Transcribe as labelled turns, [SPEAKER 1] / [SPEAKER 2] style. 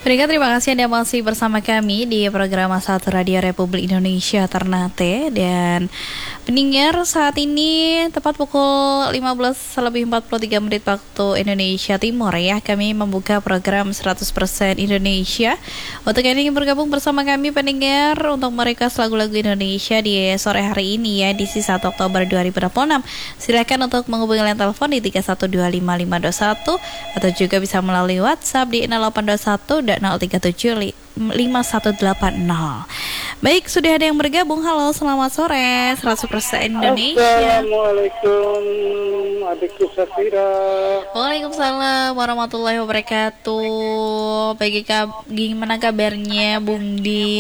[SPEAKER 1] Pendengar, terima kasih Anda masih bersama kami di program Satu Radio Republik Indonesia Ternate. Dan pendengar, saat ini tepat pukul 15:43 waktu Indonesia Timur ya, kami membuka program 100% Indonesia. Untuk yang ingin bergabung bersama kami pendengar untuk merequest lagu-lagu Indonesia di sore hari ini ya, di 1 Oktober 2026, silakan untuk menghubungi line telepon di 3125521 atau juga bisa melalui WhatsApp di 0821 dan 0375180. Baik, sudah ada yang bergabung. Halo, selamat sore 100% Indonesia.
[SPEAKER 2] Assalamualaikum adikku Safira.
[SPEAKER 1] Waalaikumsalam warahmatullahi wabarakatuh. Gimana kabarnya Bung Di?